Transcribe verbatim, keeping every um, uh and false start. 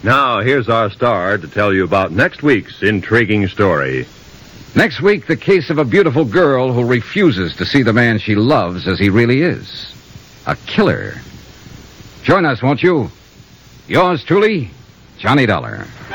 Now, here's our star to tell you about next week's intriguing story. Next week, the case of a beautiful girl who refuses to see the man she loves as he really is. A killer. Join us, won't you? Yours truly, Johnny Dollar.